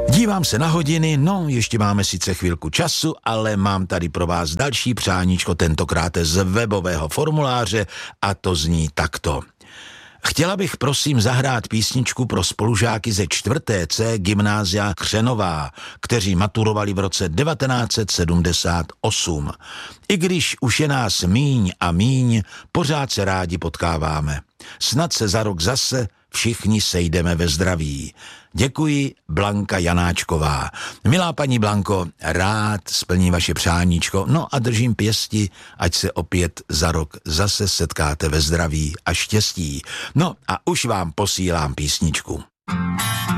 Dívám se na hodiny, no ještě máme sice chvilku času, ale mám tady pro vás další přáníčko, tentokrát z webového formuláře a to zní takto. Chtěla bych prosím zahrát písničku pro spolužáky ze 4. C gymnázia Křenová, kteří maturovali v roce 1978. I když už je nás míň a míň, pořád se rádi potkáváme. Snad se za rok zase všichni sejdeme ve zdraví. Děkuji, Blanka Janáčková. Milá paní Blanko, rád splním vaše přáníčko, no a držím pěsti, ať se opět za rok zase setkáte ve zdraví a štěstí. No a už vám posílám písničku.